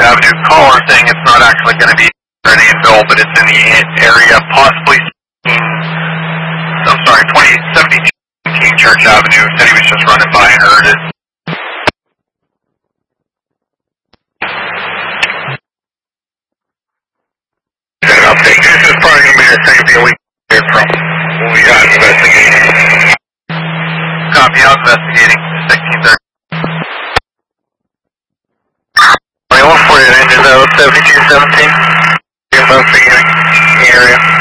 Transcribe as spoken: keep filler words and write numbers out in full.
Avenue. Caller saying it's not actually going to be in Annville, but it's in the area, possibly. I'm sorry, twenty seventeen Church Avenue. Said he was just running by and heard it. Update. This is probably going to be the same deal we heard from when we got investigating. Copy, I was investigating. sixteen thirty. twenty-one forty-nine is out seventy-two seventeen. Investigating the area.